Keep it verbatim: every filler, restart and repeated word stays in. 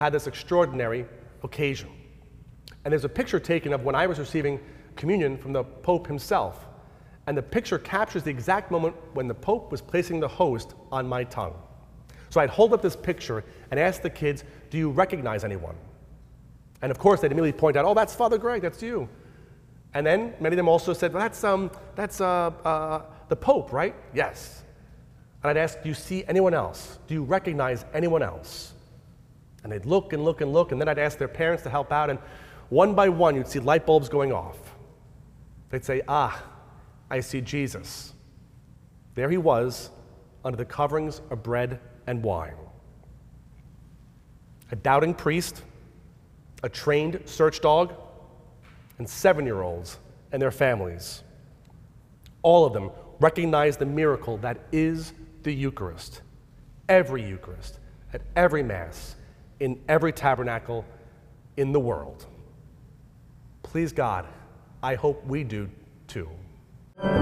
had this extraordinary occasion. And there's a picture taken of when I was receiving communion from the Pope himself. And the picture captures the exact moment when the Pope was placing the host on my tongue. So I'd hold up this picture and ask the kids, do you recognize anyone? And of course, they'd immediately point out, oh, that's Father Greg, that's you. And then many of them also said, well, that's, um, that's uh, uh, the Pope, right? Yes. And I'd ask, do you see anyone else? Do you recognize anyone else? And they'd look and look and look, and then I'd ask their parents to help out, and one by one, you'd see light bulbs going off. They'd say, ah, I see Jesus. There he was, under the coverings of bread and wine. A doubting priest, a trained search dog, and seven-year-olds and their families. All of them recognize the miracle that is the Eucharist. Every Eucharist, at every Mass, in every tabernacle in the world. Please God, I hope we do too.